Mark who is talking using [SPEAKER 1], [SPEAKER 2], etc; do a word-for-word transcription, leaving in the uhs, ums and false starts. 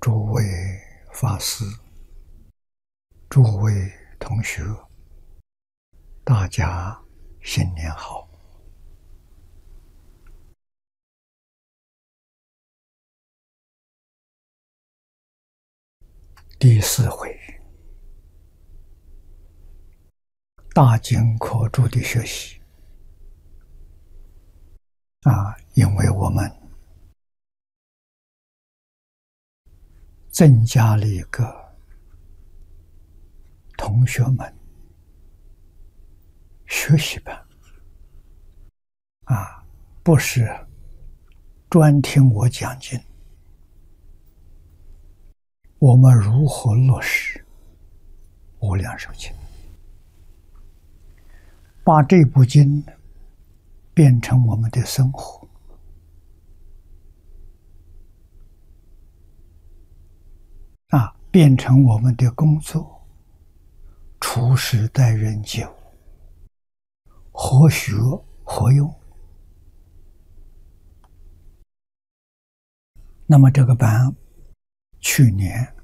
[SPEAKER 1] 诸位法师、诸位同学，大家新年好！第四回大经科注的学习啊，因为我们增加了一个同学们学习班啊，不是专听我讲经，我们如何落实无量寿经，把这部经变成我们的生活啊，变成我们的工作，处事待人接物，何学何用？那么这个班去年